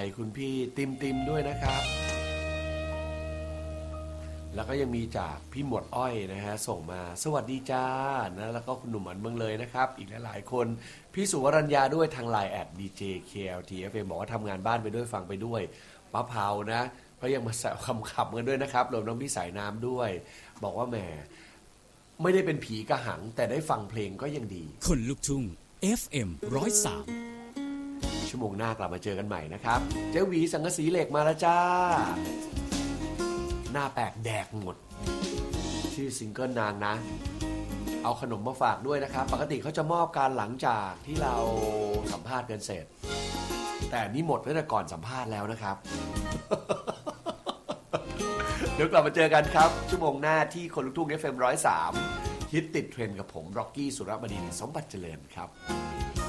คุณพี่ติมด้วยนะครับแล้วก็ยังมีจากพี่หมวดอ้อยนะฮะส่งมาสวัสดีจ้านะแล้วก็คุณหนุ่มอันเมืองเลยนะครับอีกหลายๆคนพี่สุวรัญญาด้วยทาง LINE @djkltfm บอกว่าทำงานบ้านไปด้วยฟังไปด้วยป้าเผานะก็ยังมาแซวขำๆกันด้วยนะครับรวมทั้งพี่สายน้ำด้วยบอกว่าแหมไม่ได้เป็นผีกระหังแต่ได้ฟังเพลงก็ยังดีคนลุกทุ่ง FM 103 ชั่วโมงหน้ากลับมาเจอกันใหม่นะครับเจ้าหวีสังกะสีเหล็กมาแล้วจ้าหน้าแปลกแดกหมดชื่อซิงเกิลนางนะเอาขนมมาฝากด้วยนะครับปกติเขาจะมอบการหลังจากที่เราสัมภาษณ์กันเสร็จแต่นี่หมดตั้งแต่ก่อนสัมภาษณ์แล้วนะครับ เดี๋ยวกลับมาเจอกันครับชั่วโมงหน้าที่คนลุกทุ่ง FM 103ฮิตติดเทรนด์กับผมร็อกกี้สุรบดินทร์สมบัติเจริญครับ